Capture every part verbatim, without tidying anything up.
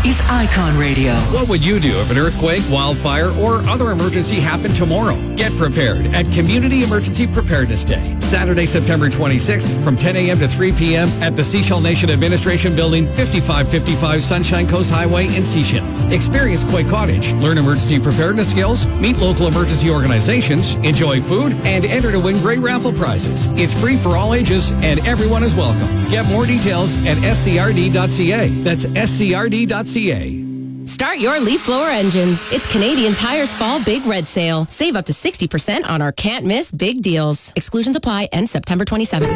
is Icon Radio. What would you do if an earthquake, wildfire, or other emergency happened tomorrow? Get prepared at Community Emergency Preparedness Day, Saturday, September twenty-sixth from ten a.m. to three p.m. at the Seychelles Nation Administration Building, fifty-five fifty-five Sunshine Coast Highway in Seychelles. Experience Quake Cottage, learn emergency preparedness skills, meet local emergency organizations, enjoy food, and enter to win great raffle prizes. It's free for all ages, and everyone is welcome. Get more details at s c r d dot c a. That's s c r d dot c a. Start your leaf blower engines. It's Canadian Tire's Fall Big Red Sale. Save up to sixty percent on our can't-miss big deals. Exclusions apply. End September twenty-seventh.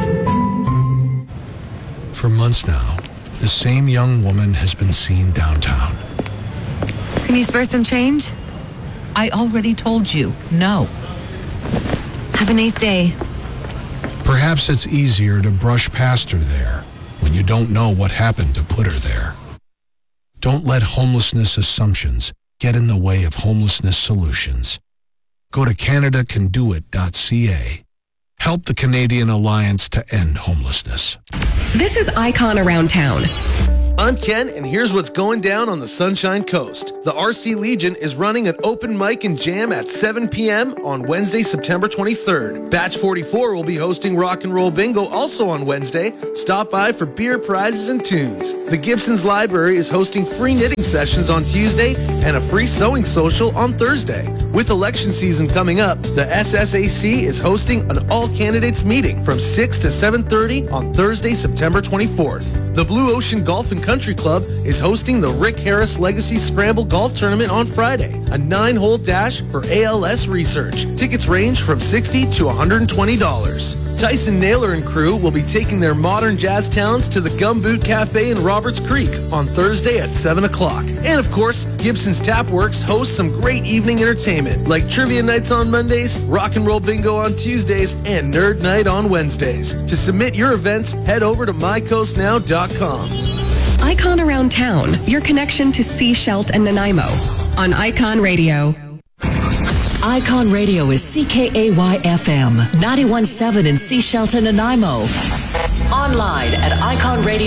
For months now, the same young woman has been seen downtown. Can you spare some change? I already told you, no. Have a nice day. Perhaps it's easier to brush past her there when you don't know what happened to put her there. Don't let homelessness assumptions get in the way of homelessness solutions. Go to canada can do it dot c a. Help the Canadian Alliance to End Homelessness. This is Icon Around Town. I'm Ken, and here's what's going down on the Sunshine Coast. The R C Legion is running an open mic and jam at seven p.m. on Wednesday, September twenty-third. Batch forty-four will be hosting Rock and Roll Bingo also on Wednesday. Stop by for beer, prizes, and tunes. The Gibsons Library is hosting free knitting sessions on Tuesday and a free sewing social on Thursday. With election season coming up, the S S A C is hosting an all-candidates meeting from six to seven thirty on Thursday, September twenty-fourth. The Blue Ocean Golf and Country Club is hosting the Rick Harris Legacy Scramble Golf Tournament on Friday, a nine-hole dash for A L S research. Tickets range from sixty dollars to one hundred twenty dollars. Tyson Naylor and crew will be taking their modern jazz talents to the Gumboot Cafe in Roberts Creek on Thursday at seven o'clock. And of course, Gibson's Tapworks hosts some great evening entertainment like trivia nights on Mondays, rock and roll bingo on Tuesdays, and nerd night on Wednesdays. To submit your events, head over to my coast now dot com. Icon Around Town, your connection to Seychelles and Nanaimo on Icon Radio. Icon Radio is C K A Y F M, ninety-one point seven in Seychelles and Nanaimo. Online at icon radio